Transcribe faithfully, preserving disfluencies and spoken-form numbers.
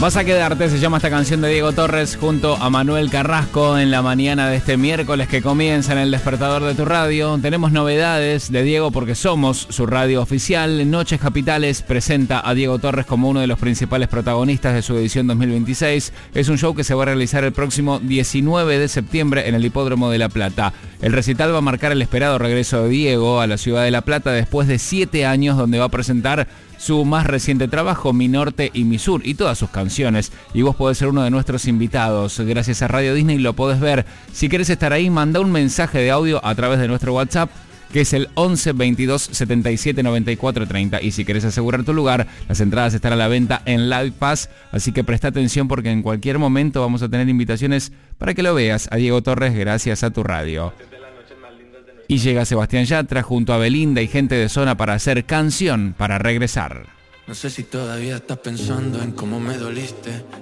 Vas a quedarte, se llama esta canción de Diego Torres junto a Manuel Carrasco en la mañana de este miércoles que comienza en el despertador de tu radio. Tenemos novedades de Diego porque somos su radio oficial. Noches Capitales presenta a Diego Torres como uno de los principales protagonistas de su edición dos mil veintiséis. Es un show que se va a realizar el próximo diecinueve de septiembre en el Hipódromo de La Plata. El recital va a marcar el esperado regreso de Diego a la ciudad de La Plata después de siete años, donde va a presentar su más reciente trabajo, Mi Norte y Mi Sur, y todas sus canciones. Y vos podés ser uno de nuestros invitados. Gracias a Radio Disney lo podés ver. Si querés estar ahí, manda un mensaje de audio a través de nuestro WhatsApp, que es el once veintidós setenta y siete noventa y cuatro treinta. Y si querés asegurar tu lugar, las entradas están a la venta en Live Pass. Así que presta atención porque en cualquier momento vamos a tener invitaciones para que lo veas a Diego Torres gracias a tu radio. Y llega Sebastián Yatra junto a Belinda y gente de zona para hacer Canción para Regresar. No sé si todavía estás pensando en cómo me doliste